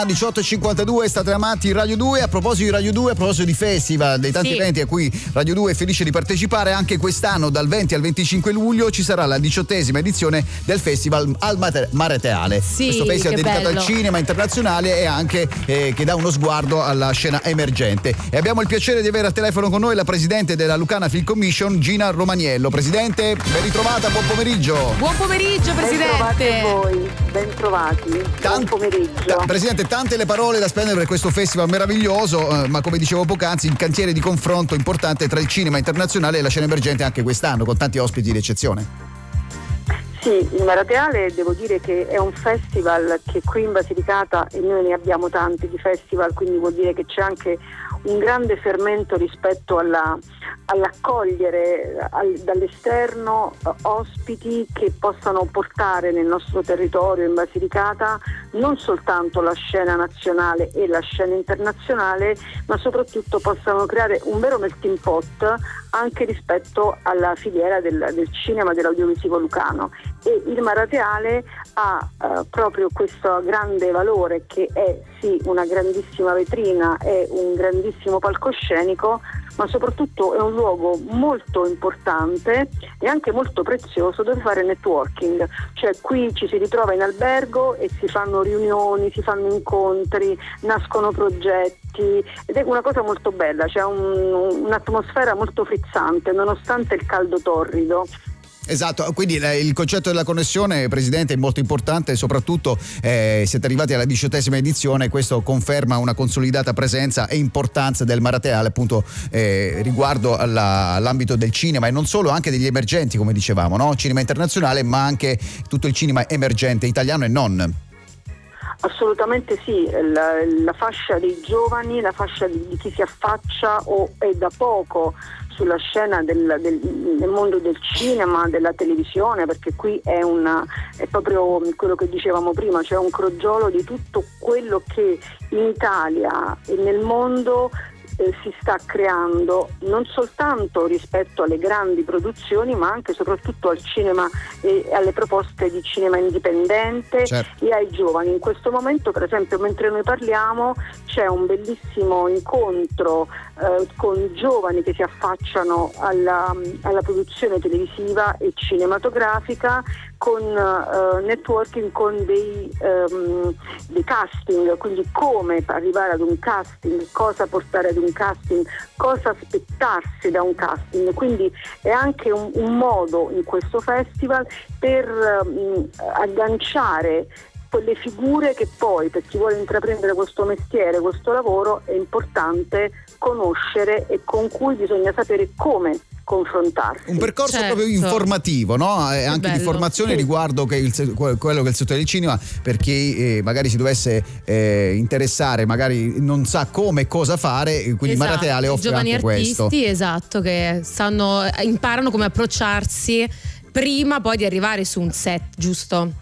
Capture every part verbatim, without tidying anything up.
diciotto e cinquantadue, state amati in Radio due. A proposito di Radio due, a proposito di festival, dei tanti sì. eventi a cui Radio due è felice di partecipare, anche quest'anno dal venti al venticinque luglio ci sarà la diciottesima edizione del festival al Mareteale. Sì, questo festival dedicato bello. al cinema internazionale e anche eh, che dà uno sguardo alla scena emergente. E abbiamo il piacere di avere al telefono con noi la presidente della Lucana Film Commission, Gina Romaniello. Presidente, ben ritrovata, buon pomeriggio. Buon pomeriggio, presidente. Ben trovati a voi, ben trovati. Buon pomeriggio. Ta- presidente, tante le parole da spendere per questo festival meraviglioso, eh, ma come dicevo poc'anzi, un cantiere di confronto importante tra il cinema internazionale e la scena emergente anche quest'anno, con tanti ospiti d'eccezione. Sì, il Mareteale devo dire che è un festival che qui in Basilicata, e noi ne abbiamo tanti di festival, quindi vuol dire che c'è anche un grande fermento rispetto alla, all'accogliere al, dall'esterno uh, ospiti che possano portare nel nostro territorio in Basilicata non soltanto la scena nazionale e la scena internazionale, ma soprattutto possano creare un vero melting pot anche rispetto alla filiera del, del cinema, dell'audiovisivo lucano. E il Mareteale ha uh, proprio questo grande valore, che è sì una grandissima vetrina, è un grandissimo palcoscenico, ma soprattutto è un luogo molto importante e anche molto prezioso dove fare networking. Cioè qui ci si ritrova in albergo e si fanno riunioni, si fanno incontri, nascono progetti ed è una cosa molto bella, c'è un, un'atmosfera molto frizzante nonostante il caldo torrido. Esatto, quindi il concetto della connessione, Presidente, è molto importante, soprattutto eh, siete arrivati alla diciottesima edizione, questo conferma una consolidata presenza e importanza del Mareteale appunto eh, riguardo alla, all'ambito del cinema e non solo, anche degli emergenti, come dicevamo, no? Cinema internazionale, ma anche tutto il cinema emergente italiano e non. Assolutamente sì, la, la fascia dei giovani, la fascia di, di chi si affaccia o è da poco sulla scena del, del, del mondo del cinema, della televisione, perché qui è, una, è proprio quello che dicevamo prima, cioè un crogiolo di tutto quello che in Italia e nel mondo eh, si sta creando, non soltanto rispetto alle grandi produzioni, ma anche e soprattutto al cinema e alle proposte di cinema indipendente, certo, e ai giovani. In questo momento, per esempio, mentre noi parliamo, c'è un bellissimo incontro eh, con giovani che si affacciano alla, alla produzione televisiva e cinematografica, con uh, networking, con dei, um, dei casting, quindi come arrivare ad un casting, cosa portare ad un casting, cosa aspettarsi da un casting. Quindi è anche un, un modo in questo festival per um, agganciare quelle figure che poi, per chi vuole intraprendere questo mestiere, questo lavoro, è importante conoscere e con cui bisogna sapere come confrontarsi. Un percorso certo. proprio informativo, no? E anche bello. di formazione, sì, riguardo che il, quello che è il settore del cinema, per chi eh, magari si dovesse eh, interessare, magari non sa come e cosa fare, quindi esatto. Mareteale offre giovani anche artisti, questo. Esatto, che sanno, imparano come approcciarsi prima poi di arrivare su un set, giusto?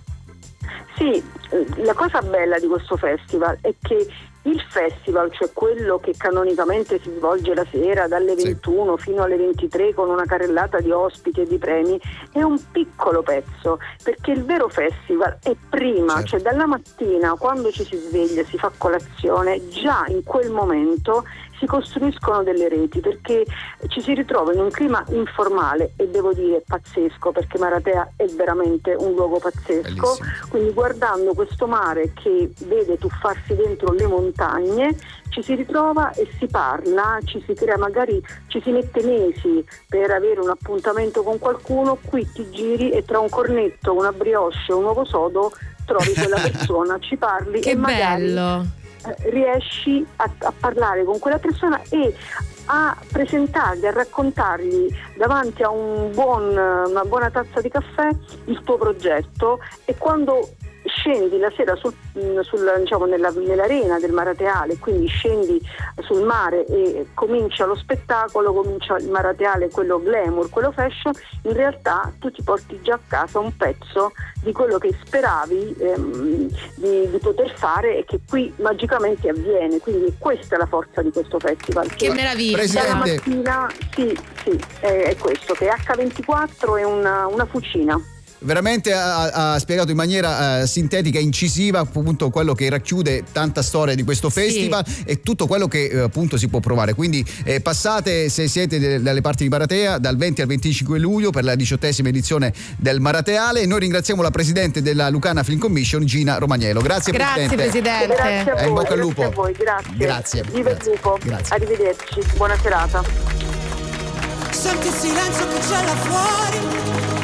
Sì, la cosa bella di questo festival è che il festival, cioè quello che canonicamente si svolge la sera dalle ventuno sì. fino alle ventitré con una carrellata di ospiti e di premi, è un piccolo pezzo, perché il vero festival è prima, certo. cioè dalla mattina, quando ci si sveglia, si fa colazione, già in quel momento si costruiscono delle reti, perché ci si ritrova in un clima informale e devo dire pazzesco, perché Maratea è veramente un luogo pazzesco. Bellissimo. Quindi guardando questo mare che vede tuffarsi dentro le montagne, ci si ritrova e si parla, ci si crea, magari ci si mette mesi per avere un appuntamento con qualcuno, qui ti giri e tra un cornetto, una brioche, un uovo sodo trovi quella persona, ci parli che e magari bello. riesci a, a parlare con quella persona e a presentargli, a raccontargli davanti a un buon, una buona tazza di caffè il tuo progetto, e quando scendi la sera sul, sul, diciamo, nella, nell'arena del Mareteale, quindi scendi sul mare e comincia lo spettacolo, comincia il Mareteale, quello glamour, quello fashion, in realtà tu ti porti già a casa un pezzo di quello che speravi ehm, di, di poter fare e che qui magicamente avviene. Quindi questa è la forza di questo festival. Che, che meraviglia! Dalla mattina, sì, sì, è, è questo, che acca ventiquattro è una, una fucina. veramente ha, ha spiegato in maniera uh, sintetica e incisiva appunto quello che racchiude tanta storia di questo festival, sì, e tutto quello che uh, appunto si può provare. Quindi eh, passate, se siete de- dalle parti di Maratea, dal venti al venticinque luglio per la diciottesima edizione del Marateale. E noi ringraziamo la presidente della Lucana Film Commission, Gina Romagnello. Grazie, grazie presidente. presidente. Grazie a voi, in bocca al lupo. Grazie a voi, grazie. Grazie. Viva il Grazie. lupo. Grazie. Arrivederci, buona serata. Senti il silenzio che c'è là fuori,